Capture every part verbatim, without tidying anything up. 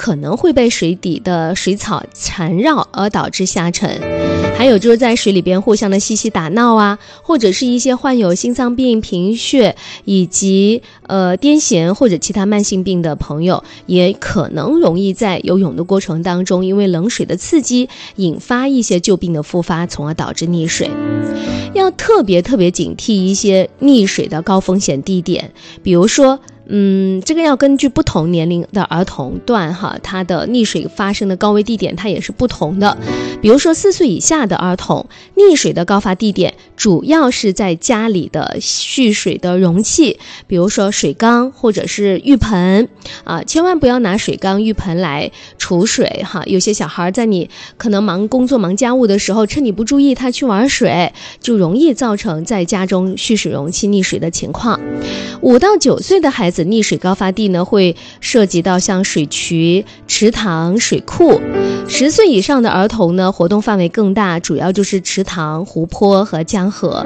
可能会被水底的水草缠绕而导致下沉。还有就是在水里边互相的嬉戏打闹啊，或者是一些患有心脏病、贫血以及呃癫痫或者其他慢性病的朋友，也可能容易在游泳的过程当中，因为冷水的刺激引发一些旧病的复发，从而导致溺水。要特别特别警惕一些溺水的高风险地点，比如说嗯，这个要根据不同年龄的儿童段哈，它的溺水发生的高危地点它也是不同的。比如说四岁以下的儿童，溺水的高发地点主要是在家里的蓄水的容器，比如说水缸或者是浴盆啊，千万不要拿水缸、浴盆来储水哈。有些小孩在你可能忙工作、忙家务的时候，趁你不注意，他去玩水，就容易造成在家中蓄水容器溺水的情况。五到九岁的孩子溺水高发地呢，会涉及到像水渠、池塘、水库。十岁以上的儿童呢，活动范围更大，主要就是池塘、湖泊和江河。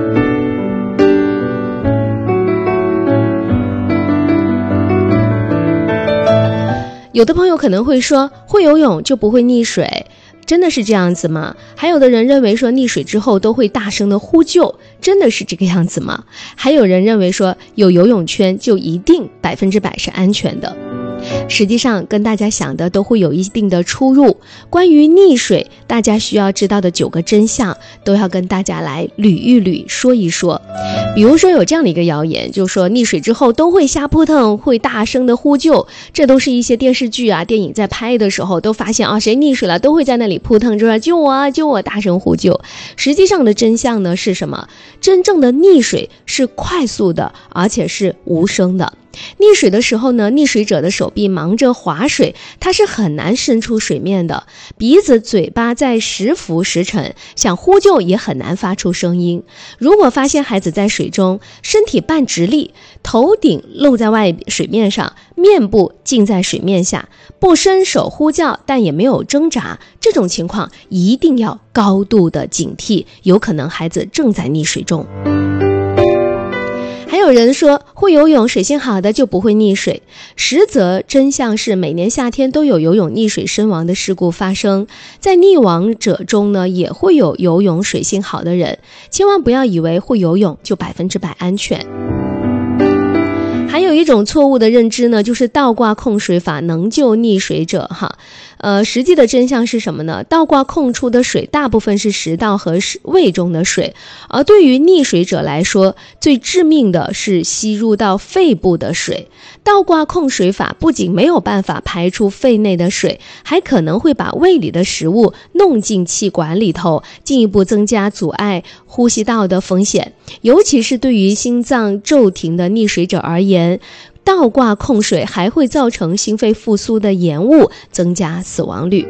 有的朋友可能会说，会游泳就不会溺水，真的是这样子吗？还有的人认为说溺水之后都会大声的呼救，真的是这个样子吗？还有人认为说有游泳圈就一定百分之百是安全的。实际上跟大家想的都会有一定的出入。关于溺水大家需要知道的九个真相，都要跟大家来捋一捋，说一说。比如说有这样的一个谣言，就说溺水之后都会瞎扑腾，会大声的呼救，这都是一些电视剧啊电影在拍的时候都发现啊，谁溺水了都会在那里扑腾着救我啊救我，大声呼救。实际上的真相呢是什么？真正的溺水是快速的，而且是无声的。溺水的时候呢，溺水者的手臂忙着划水，他是很难伸出水面的，鼻子嘴巴在时浮时沉，想呼救也很难发出声音。如果发现孩子在水中，身体半直立，头顶露在外水面上，面部浸在水面下，不伸手呼叫但也没有挣扎，这种情况一定要高度的警惕，有可能孩子正在溺水中。还有人说会游泳水性好的就不会溺水，实则真相是每年夏天都有游泳溺水身亡的事故发生，在溺亡者中呢也会有游泳水性好的人，千万不要以为会游泳就百分之百安全。还有一种错误的认知呢，就是倒挂控水法能救溺水者哈。呃，实际的真相是什么呢？倒挂控出的水大部分是食道和胃中的水，而对于溺水者来说，最致命的是吸入到肺部的水。倒挂控水法不仅没有办法排出肺内的水，还可能会把胃里的食物弄进气管里头，进一步增加阻碍呼吸道的风险。尤其是对于心脏骤停的溺水者而言，倒挂控水还会造成心肺复苏的延误，增加死亡率。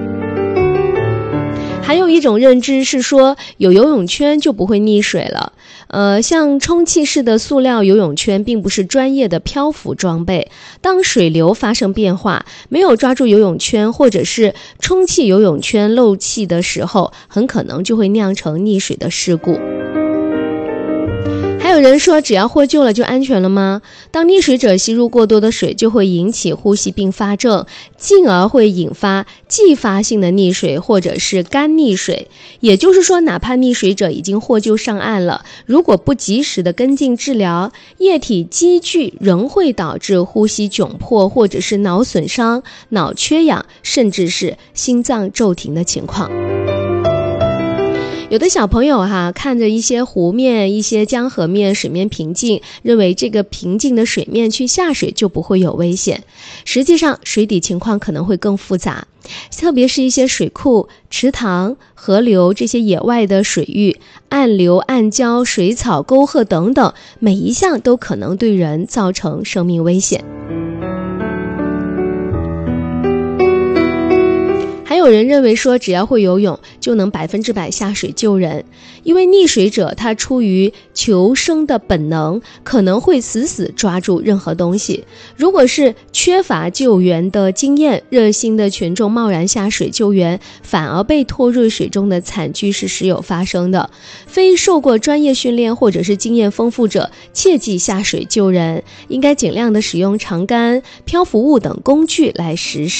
还有一种认知是说有游泳圈就不会溺水了。呃，像充气式的塑料游泳圈并不是专业的漂浮装备，当水流发生变化，没有抓住游泳圈或者是充气游泳圈漏气的时候，很可能就会酿成溺水的事故。还有人说只要获救了就安全了吗？当溺水者吸入过多的水，就会引起呼吸并发症，进而会引发继发性的溺水或者是干溺水。也就是说，哪怕溺水者已经获救上岸了，如果不及时的跟进治疗，液体积聚仍会导致呼吸窘迫或者是脑损伤、脑缺氧，甚至是心脏骤停的情况。有的小朋友哈，看着一些湖面、一些江河面水面平静，认为这个平静的水面去下水就不会有危险。实际上水底情况可能会更复杂，特别是一些水库、池塘、河流这些野外的水域，暗流、暗礁、水草、沟壑等等，每一项都可能对人造成生命危险。还有人认为说只要会游泳就能百分之百下水救人，因为溺水者他出于求生的本能，可能会死死抓住任何东西。如果是缺乏救援的经验，热心的群众贸然下水救援，反而被拖入水中的惨剧是时有发生的。非受过专业训练或者是经验丰富者，切忌下水救人，应该尽量的使用长杆、漂浮物等工具来实施